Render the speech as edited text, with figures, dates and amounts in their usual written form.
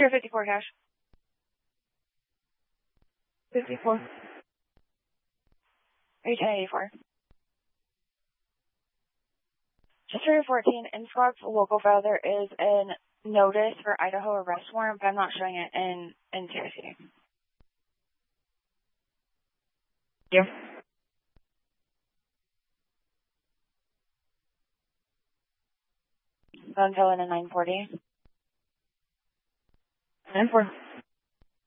Sure, 54 cash. 54. 884. Chester 14, in Scott's local file, there is a notice for Idaho arrest warrant, but I'm not showing it in CIC. Yeah. Until in a 940. 940.